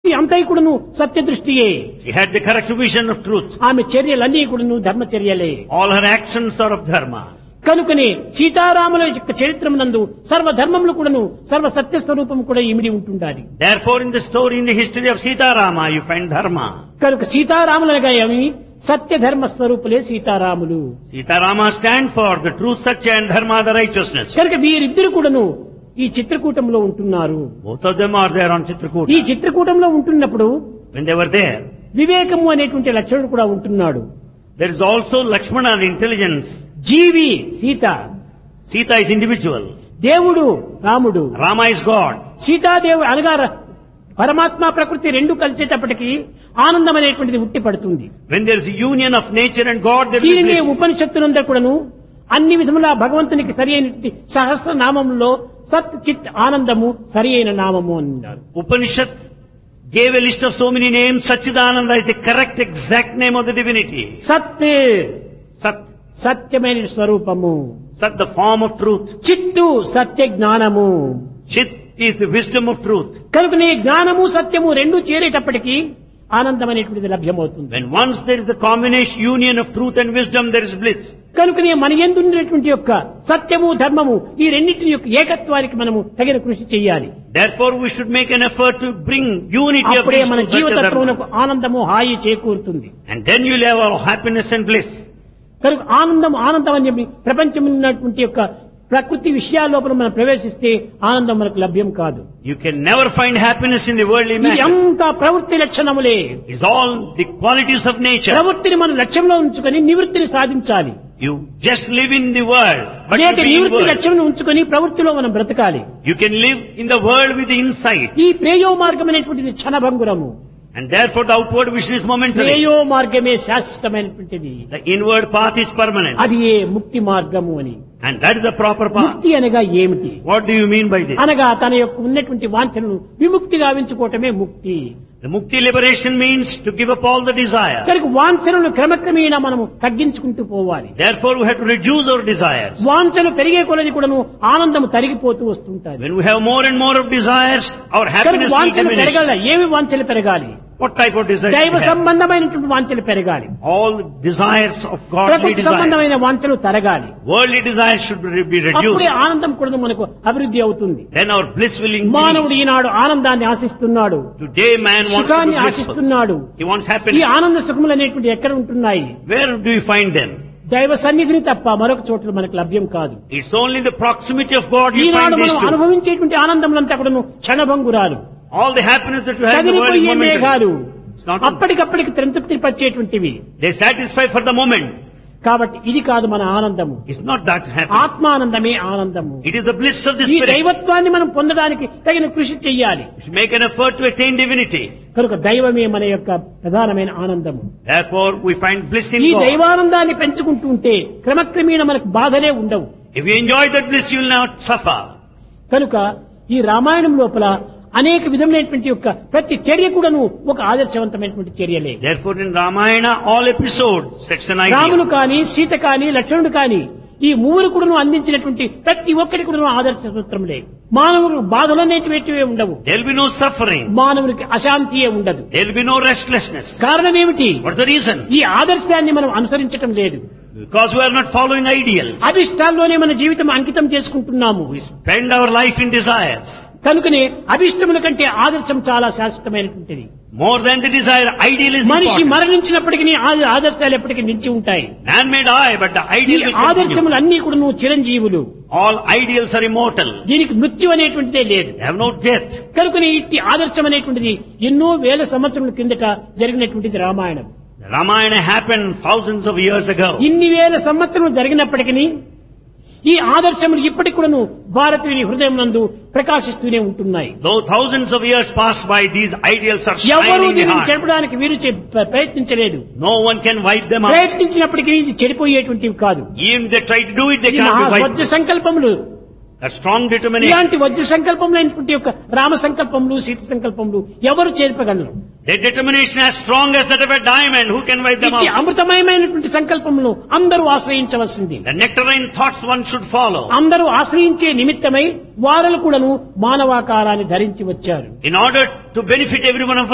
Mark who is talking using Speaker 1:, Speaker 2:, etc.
Speaker 1: అంతా కూడాను సత్య దృష్టియే.
Speaker 2: She had the correct vision of truth.
Speaker 1: ఆమె చర్యలన్నీ కూడాను ధర్మచర్యలే.
Speaker 2: All her actions are of dharma.
Speaker 1: కనుకనే సీతారాముల యొక్క చరిత్రమునందు సర్వధర్మములు కూడాను సర్వ సత్య స్వరూపం కూడా ఇమిడి ఉంటుండాలి.
Speaker 2: Therefore, in the story, in the history of Sita Rama, you find dharma.
Speaker 1: కనుక సీతారాములనగా ఏమి సత్య ధర్మ స్వరూపులే సీతారాములు.
Speaker 2: Sita Rama stand for the truth, satya and dharma, the righteousness.
Speaker 1: కనుక వీరిద్దరు కూడాను ఈ చిత్రకూటంలో ఉంటున్నారు.
Speaker 2: Both of them are there on
Speaker 1: ఈ
Speaker 2: Chitrakuta.
Speaker 1: చిత్రకూటంలో ఉంటున్నప్పుడు
Speaker 2: When they were there,
Speaker 1: వివేకము అనేటువంటి లక్షణుడు కూడా ఉంటున్నాడు.
Speaker 2: there is also Lakshmana, the intelligence.
Speaker 1: G V Sita,
Speaker 2: Sita is individual.
Speaker 1: దేవుడు రాముడు,
Speaker 2: Rama is God.
Speaker 1: సీతాదేవి అనగా పరమాత్మ ప్రకృతి రెండు కలిసేటప్పటికీ ఆనందం అనేటువంటిది ఉట్టి పడుతుంది.
Speaker 2: When there is a union of nature and God, there will be
Speaker 1: దీనినే
Speaker 2: bliss.
Speaker 1: ఉపనిషత్తులందరూ కూడాను అన్ని విధముల భగవంతునికి సరి అయినటువంటి సహస్ర నామంలో సత్ చిత్ ఆనందము సరి అయిన నామము అన్నారు.
Speaker 2: Upanishad gave a list of so many names. Satchidananda is the correct, exact name of the divinity.
Speaker 1: సత్
Speaker 2: Sat,
Speaker 1: సత్యమైన స్వరూపము,
Speaker 2: Sat, the form of truth.
Speaker 1: చిత్తు సత్య జ్ఞానము.
Speaker 2: Chit is the wisdom of truth.
Speaker 1: కనుకనే జ్ఞానము సత్యము రెండు చేరేటప్పటికీ ఆనందం అనేటువంటిది లభ్యమవుతుంది.
Speaker 2: When once there is the combination, union of truth and wisdom, there is bliss.
Speaker 1: కనుకనే మన యందు ఉన్నటువంటి యొక్క సత్యము ధర్మము ఈ రెండింటి యొక్క ఏకత్వానికి మనము తగిన కృషి చేయాలి.
Speaker 2: Therefore, we should make an effort to bring unity of
Speaker 1: అప్పుడే
Speaker 2: these
Speaker 1: మన
Speaker 2: two, Satya,
Speaker 1: జీవితత్వమునకు
Speaker 2: Dharma.
Speaker 1: ఆనందము హాయి చేకూరుతుంది.
Speaker 2: And then you'll have all happiness and bliss.
Speaker 1: కనుక ఆనందం ఆనందం అని చెప్పి ప్రపంచం ఉన్నటువంటి యొక్క ప్రకృతి విషయాల లోపల మనం ప్రవేశిస్తే ఆనందం మనకు లభ్యం కాదు.
Speaker 2: You can never find happiness in the worldly
Speaker 1: ఇది
Speaker 2: matter.
Speaker 1: అంతా ప్రవృత్తి లక్షణములే.
Speaker 2: It's all the qualities of nature.
Speaker 1: ప్రవృత్తిని మనం లక్ష్యంలో ఉంచుకొని నివృత్తిని సాధించాలి.
Speaker 2: You just live in the world, but you
Speaker 1: అనేక
Speaker 2: be in
Speaker 1: నివృత్తి
Speaker 2: world.
Speaker 1: లక్ష్యం ఉంచుకొని ప్రవృత్తిలో మనం బ్రతకాలి.
Speaker 2: You can live in the world with the insight.
Speaker 1: ఈ ప్రేయో మార్గం అనేటువంటిది క్షణభంగురము.
Speaker 2: And therefore the outward vision is momentary.
Speaker 1: ప్రేయో మార్గమే శాశ్వతమైనటువంటిది.
Speaker 2: The inward path is permanent.
Speaker 1: అది ఏ ముక్తి మార్గము అని.
Speaker 2: And that is the proper path.
Speaker 1: ముక్తి అనగా ఏమిటి?
Speaker 2: What do you mean by this?
Speaker 1: అనగా తన యొక్క ఉన్నటువంటి వాంఛనను విముక్తి గావించుకోవటమే ముక్తి.
Speaker 2: The mukti liberation means to give up all the desire.
Speaker 1: కనుక వాంఛనను క్రమక్రమేణా మనము తగ్గించుకుంటూ పోవాలి.
Speaker 2: Therefore we have to reduce our desires.
Speaker 1: వాంఛన పెరిగే కొలది కూడాను ఆనందం తరిగిపోతూ వస్తుంటారు.
Speaker 2: When we have more and more of desires, our
Speaker 1: కనుక
Speaker 2: happiness will
Speaker 1: వాంఛన
Speaker 2: diminish.
Speaker 1: పెరగాలి. ఏమి వాంఛలు పెరగాలి?
Speaker 2: What type of desires?
Speaker 1: దైవ
Speaker 2: we have?
Speaker 1: సంబంధమైనటువంటి వాంఛలు పెరగాలి.
Speaker 2: All the desires of godly
Speaker 1: ప్రకృతి
Speaker 2: desires.
Speaker 1: సంబంధమైన వాంఛలు తరగాలి.
Speaker 2: Worldly desires should be reduced.
Speaker 1: అప్పుడే ఆనందం కూడా మనకు అభివృద్ధి అవుతుంది.
Speaker 2: Then our bliss will
Speaker 1: మానవుడు
Speaker 2: increase.
Speaker 1: ఈనాడు ఆనందాన్ని ఆశిస్తున్నాడు,
Speaker 2: Today man wants to
Speaker 1: సుఖాన్ని
Speaker 2: be blissful.
Speaker 1: ఆశిస్తున్నాడు.
Speaker 2: He wants
Speaker 1: ఈ
Speaker 2: happiness.
Speaker 1: ఆనంద సుఖములు అనేటువంటి ఎక్కడ ఉంటున్నాయి?
Speaker 2: Where do you find them?
Speaker 1: దైవ సన్నిధిని తప్ప మరొక చోట్ల మనకు లభ్యం కాదు.
Speaker 2: It's only the proximity of God you
Speaker 1: Eenadu
Speaker 2: find these
Speaker 1: మనం
Speaker 2: two.
Speaker 1: అనుభవించేటువంటి ఆనందములంతా కూడాను క్షణభంగురాలు,
Speaker 2: All the happiness that you have in the world is
Speaker 1: కదిలిపోయే మేఘాలు,
Speaker 2: momentary. It's not.
Speaker 1: అప్పటికప్పటికి త్రంతృప్తి పరిచేటువంటివి.
Speaker 2: They satisfy for the moment.
Speaker 1: కాబట్టి ఇది కాదు మన ఆనందము.
Speaker 2: It's not that happiness.
Speaker 1: ఆత్మానందమే ఆనందము.
Speaker 2: It is the bliss of the
Speaker 1: ఈ
Speaker 2: spirit.
Speaker 1: దైవత్వాన్ని మనం పొందడానికి తగిన కృషి చెయ్యాలి.
Speaker 2: We should make an effort to attain divinity.
Speaker 1: కనుక దైవమే మన యొక్క ప్రధానమైన ఆనందము.
Speaker 2: Therefore we find bliss in
Speaker 1: ఈ
Speaker 2: God.
Speaker 1: దైవానందాన్ని పెంచుకుంటూ ఉంటే క్రమక్రమేణ మనకు బాధలే ఉండవు.
Speaker 2: If you enjoy that bliss, you will not suffer.
Speaker 1: కనుక ఈ రామాయణం లోపల అనేక విధమైనటువంటి యొక్క ప్రతి చర్య కూడాను ఒక ఆదర్శవంతమైనటువంటి చర్యలే.
Speaker 2: Therefore in Ramayana all episodes sets an
Speaker 1: Ramulu
Speaker 2: idea.
Speaker 1: కాని సీత కాని లక్ష్మణుడు కాని ఈ మూవరు కూడాను అందించినటువంటి ప్రతి ఒక్కరి కూడాను ఆదర్శ సూత్రములే. మానవుడు బాధలనేటివి ఉండవు.
Speaker 2: There will be no suffering.
Speaker 1: మానవునికి అశాంతియే ఉండదు.
Speaker 2: There will be no restlessness.
Speaker 1: కారణం ఏమిటి?
Speaker 2: What's the reason?
Speaker 1: ఈ ఆదర్శాన్ని మనం అనుసరించటం లేదు.
Speaker 2: Because we are not following ideals.
Speaker 1: అభిష్టాల్లోనే మన జీవితం అంకితం చేసుకుంటున్నాము.
Speaker 2: We spend our life in desires.
Speaker 1: కనుకనే అభిష్టముల కంటే ఆదర్శం చాలా శాశ్వతమైనటువంటిది.
Speaker 2: More than the desire, ideal is
Speaker 1: మనిషి
Speaker 2: important.
Speaker 1: మరణించినప్పటికీ ఆదర్శాలు ఎప్పటికీ నిలిచి ఉంటాయి.
Speaker 2: Man may die, but the
Speaker 1: ఈ
Speaker 2: ideal will continue.
Speaker 1: ఆదర్శములు అన్ని కూడా నువ్వు చిరంజీవులు.
Speaker 2: All ideals are immortal.
Speaker 1: దీనికి మృత్యు అనేటువంటిదే లేదు.
Speaker 2: They have no death.
Speaker 1: కనుకనే ఇట్టి ఆదర్శం అనేటువంటిది ఎన్నో వేల సంవత్సరముల కిందట జరిగినటువంటిది Ramayanam.
Speaker 2: The Ramayana happened thousands of years ago.
Speaker 1: ఇన్ని వేల సంవత్సరములు జరిగినప్పటికీ ఈ ఆదర్శములు ఇప్పటికి కూడాను భారతీయుని హృదయం నందు ప్రకాశిస్తూనే ఉంటున్నాయి.
Speaker 2: Though thousands of years pass by, these ideals are
Speaker 1: ఎవరు
Speaker 2: shining in the
Speaker 1: దీనిని
Speaker 2: heart.
Speaker 1: చెరపడానికి వీరు ప్రయత్నించలేదు.
Speaker 2: No one can wipe them out.
Speaker 1: ప్రయత్నించినప్పటికీ ఇది చెడిపోయేటువంటివి కాదు.
Speaker 2: Even if they try to do it, they
Speaker 1: ఇది
Speaker 2: can't be wiped
Speaker 1: Vajra
Speaker 2: out.
Speaker 1: సంకల్పములు.
Speaker 2: A strong determination.
Speaker 1: ఇలాంటి వజ్ర సంకల్పములైనటువంటి యొక్క రామ సంకల్పములు సీత సంకల్పములు ఎవరు చేర్పగలరు?
Speaker 2: Their determination as strong as that of a diamond. Who can wipe them
Speaker 1: ఇట్టి
Speaker 2: out?
Speaker 1: అమృతమయమైనటువంటి సంకల్పములు అందరూ ఆశ్రయించవలసింది.
Speaker 2: The nectarine thoughts one should follow.
Speaker 1: అందరూ ఆశ్రయించే నిమిత్తమై వారలు కూడాను మానవాకారాన్ని ధరించి వచ్చారు.
Speaker 2: In order to benefit every one of us.